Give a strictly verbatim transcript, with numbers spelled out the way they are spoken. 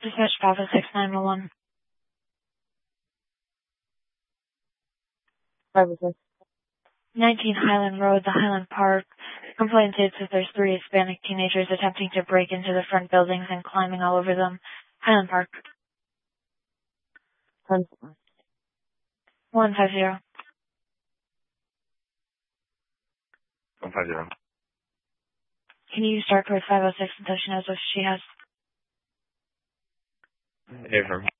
Dispatch five oh six nine one one. five oh six. nineteen Highland Road, the Highland Park. Complaint states that there's three Hispanic teenagers attempting to break into the front buildings and climbing all over them. Highland Park. ten four. one five zero. one five zero. Can you start with five oh six until she knows what she has? Affirm.